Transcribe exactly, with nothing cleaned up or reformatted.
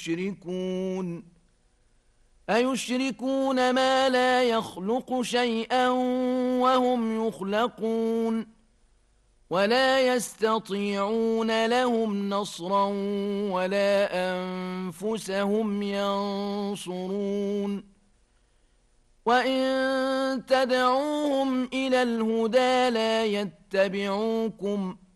يشركون أيشركون ما لا يخلق شيئا وهم يخلقون ولا يستطيعون لهم نصرا ولا أنفسهم ينصرون وإن تدعوهم إلى الهدى لا يتبعوكم